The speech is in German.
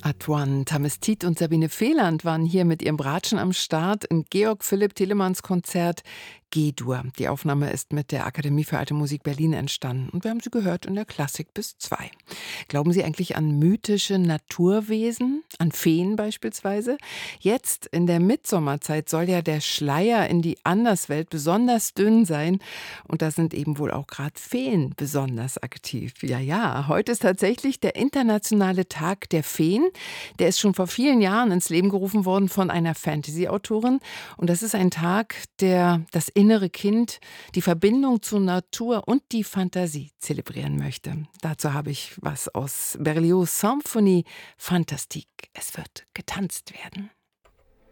Antoine Tamestit und Sabine Fehland waren hier mit ihrem Bratschen am Start im Georg Philipp Telemanns Konzert G-Dur. Die Aufnahme ist mit der Akademie für Alte Musik Berlin entstanden und wir haben sie gehört in der Klassik bis 2. Glauben Sie eigentlich an mythische Naturwesen, an Feen beispielsweise? Jetzt in der Mitsommerzeit soll ja der Schleier in die Anderswelt besonders dünn sein und da sind eben wohl auch gerade Feen besonders aktiv. Ja, ja, heute ist tatsächlich der internationale Tag der Feen. Der ist schon vor vielen Jahren ins Leben gerufen worden von einer Fantasy-Autorin. Und das ist ein Tag, der das innere Kind, die Verbindung zur Natur und die Fantasie zelebrieren möchte. Dazu habe ich was aus Berlioz' Symphonie Fantastique. Es wird getanzt werden.